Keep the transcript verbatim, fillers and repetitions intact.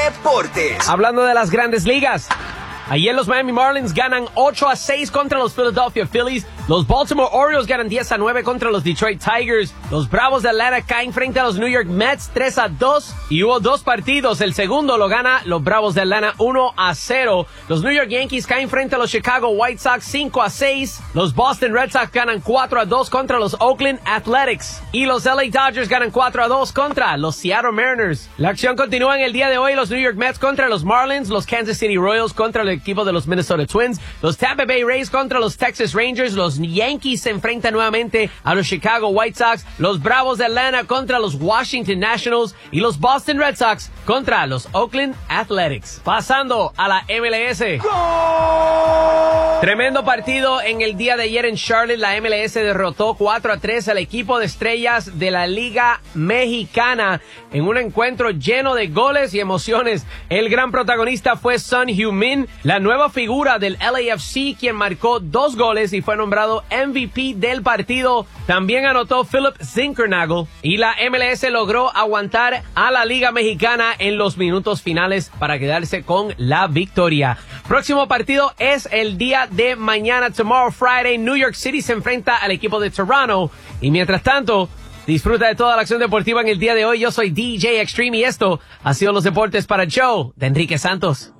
Deportes. Hablando de las grandes ligas, ayer los Miami Marlins ganan ocho a seis contra los Philadelphia Phillies. Los Baltimore Orioles ganan diez a nueve contra los Detroit Tigers. Los Bravos de Atlanta caen frente a los New York Mets tres a dos. Y hubo dos partidos. El segundo lo gana los Bravos de Atlanta uno a cero. Los New York Yankees caen frente a los Chicago White Sox cinco a seis. Los Boston Red Sox ganan cuatro a dos contra los Oakland Athletics. Y los L A Dodgers ganan cuatro a dos contra los Seattle Mariners. La acción continúa en el día de hoy. Los New York Mets contra los Marlins. Los Kansas City Royals contra el equipo de los Minnesota Twins. Los Tampa Bay Rays contra los Texas Rangers. Los Yankees se enfrentan nuevamente a los Chicago White Sox. Los Bravos de Atlanta contra los Washington Nationals. Y los Boston Red Sox contra los Oakland Athletics. Pasando a la M L S. ¡Gol! Tremendo partido en el día de ayer en Charlotte. La M L S derrotó cuatro a tres al equipo de estrellas de la Liga Mexicana en un encuentro lleno de goles y emociones. El gran protagonista fue Son Heung-min, la nueva figura del L A F C, quien marcó dos goles y fue nombrado M V P del partido. También anotó Philip Zinkernagel y la M L S logró aguantar a la Liga Mexicana en los minutos finales para quedarse con la victoria. Próximo partido es el día de mañana, tomorrow Friday. New York City se enfrenta al equipo de Toronto. Y mientras tanto, disfruta de toda la acción deportiva en el día de hoy. Yo soy D J Extreme y esto ha sido los deportes para Joe de Enrique Santos.